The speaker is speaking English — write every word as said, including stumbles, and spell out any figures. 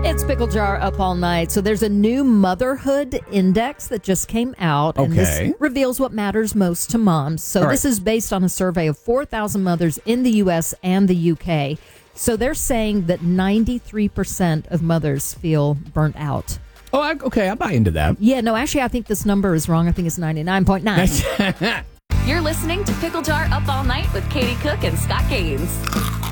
It's Pickle Jar up all night. So there's a new motherhood index that just came out. And Okay. this reveals what matters most to moms. So All this right. is based on a survey of four thousand mothers in the U S and the U K. So they're saying that ninety-three percent of mothers feel burnt out. Oh, I, okay. I buy into that. Yeah, no, actually, I think this number is wrong. I think it's ninety-nine point nine. You're listening to Pickle Jar Up All Night with Katie Cook and Scott Gaines.